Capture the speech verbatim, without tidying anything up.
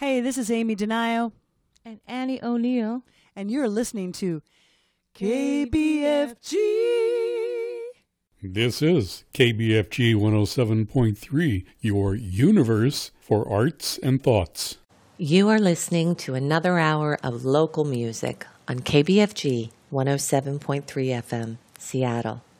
Hey, this is Amy Denio. And Annie O'Neill. And you're listening to K B F G. This is K B F G one oh seven point three, your universe for arts and thoughts. You are listening to another hour of local music on K B F G one oh seven point three F M, Seattle.